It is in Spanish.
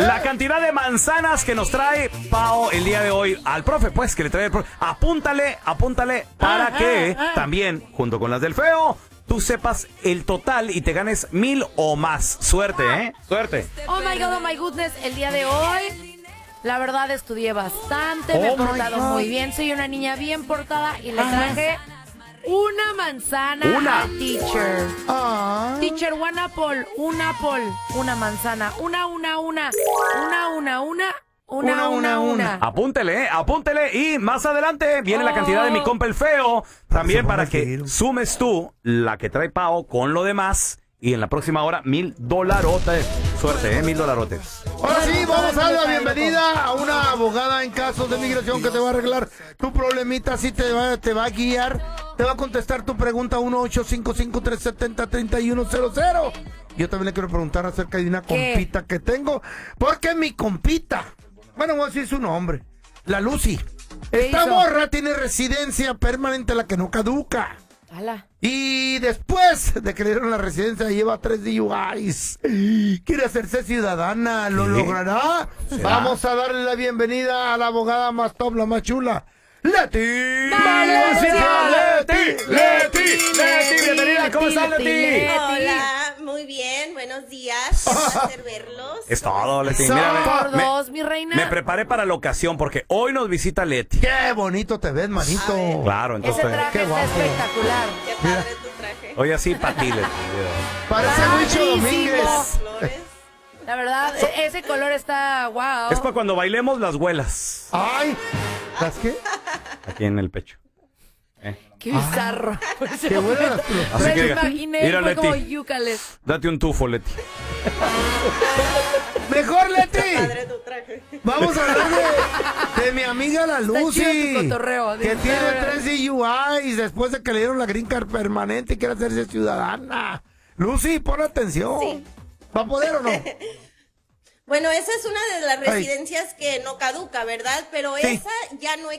La cantidad de manzanas que nos trae Pao el día de hoy al profe, pues, que le trae el profe. Apúntale para que también, junto con las del feo, tú sepas el total y te ganes 1,000 o más. Suerte, ¿eh? Suerte. Oh my God, oh my goodness, el día de hoy, la verdad estudié bastante, me he portado muy bien, soy una niña bien portada y le traje una manzana a teacher. Teacher, one apple, una manzana, una. Apúntele y más adelante viene la cantidad de mi compa el feo, también para que sumes tú la que trae Pao con lo demás. Y en la próxima hora, $1,000. Suerte, $1,000. Ahora sí, vamos a dar la bienvenida a una abogada en casos de migración que te va a arreglar tu problemita, así te va a guiar, te va a contestar tu pregunta 1-855-370-3100. Yo también le quiero preguntar acerca de una compita que tengo, porque mi compita, bueno, voy a decir su nombre, la Lucy. Esta morra tiene residencia permanente, la que no caduca. ¡Hala! Y después de que le dieron la residencia, lleva 3 DUIs. Quiere hacerse ciudadana, ¿lo logrará? ¿Será? Vamos a darle la bienvenida a la abogada más top, la más chula, Leti. Leti, bienvenida, ¿cómo estás, Leti? Hola, muy bien, buenos días, un placer verlos. Es todo, Leti. Mira, mi reina. Me preparé para la ocasión porque hoy nos visita Leti. Qué bonito te ves, manito. Claro, entonces. Ese traje qué está guapo. espectacular. Qué padre tu traje. Hoy así para ti, Leti. Parece Huicho Domínguez. Flores. La verdad, ese color está wow. Es para cuando bailemos las huelas. Ay, ¿las qué? Aquí en el pecho. Qué bizarro. Qué buena las Así Me que lo diga, imaginé, mira, fue como Leti. yúcales. Date un tufo, Leti. Mejor, Leti. Padre tu traje. Vamos a hablar de mi amiga la Está chido Lucy, tu cotorreo, que dice. tiene 3 DUIs después de que le dieron la green card permanente y quiere hacerse ciudadana. Lucy, pon atención. Sí. ¿Va a poder o no? Bueno, esa es una de las residencias que no caduca, ¿verdad? Pero Sí. esa ya no